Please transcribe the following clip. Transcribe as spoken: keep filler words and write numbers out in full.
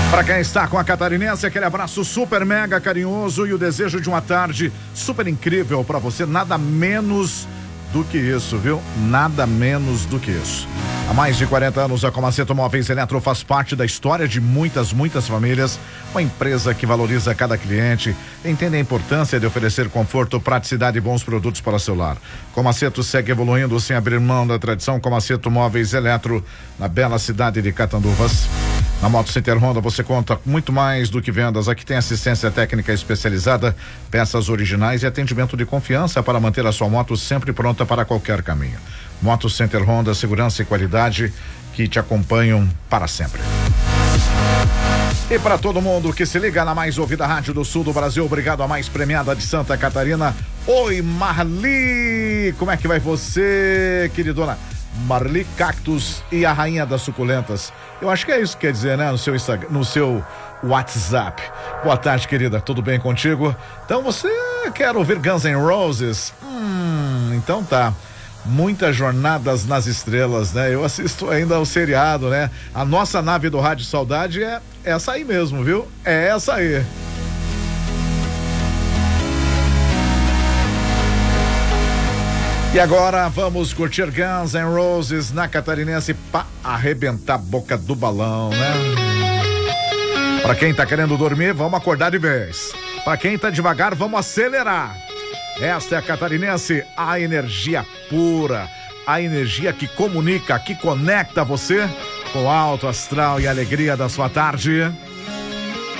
Para quem está com a Catarinense, aquele abraço super mega carinhoso e o desejo de uma tarde super incrível para você, nada menos do que isso, viu? Nada menos do que isso. Há mais de quarenta anos, a Comaceto Móveis Eletro faz parte da história de muitas, muitas famílias. Uma empresa que valoriza cada cliente, entende a importância de oferecer conforto, praticidade e bons produtos para o seu lar. Comaceto segue evoluindo sem abrir mão da tradição. Comaceto Móveis Eletro, na bela cidade de Catanduvas. Na Moto Center Honda você conta com muito mais do que vendas. Aqui tem assistência técnica especializada, peças originais e atendimento de confiança para manter a sua moto sempre pronta para qualquer caminho. Moto Center Honda, segurança e qualidade que te acompanham para sempre. E para todo mundo que se liga na mais ouvida rádio do sul do Brasil, obrigado a mais premiada de Santa Catarina. Oi, Marli! Como é que vai você, queridona? Marli Cactus e a rainha das suculentas. Eu acho que é isso que quer dizer, né? No seu Instagram, no seu WhatsApp. Boa tarde, querida. Tudo bem contigo? Então você quer ouvir Guns N' Roses? Hum, então tá. Muitas jornadas nas estrelas, né? Eu assisto ainda ao seriado, né? A nossa nave do Rádio Saudade é essa aí mesmo, viu? É essa aí. E agora vamos curtir Guns N' Roses na Catarinense pra arrebentar a boca do balão, né? Pra quem tá querendo dormir, vamos acordar de vez. Pra quem tá devagar, vamos acelerar. Esta é a Catarinense, a energia pura, a energia que comunica, que conecta você com o alto astral e alegria da sua tarde.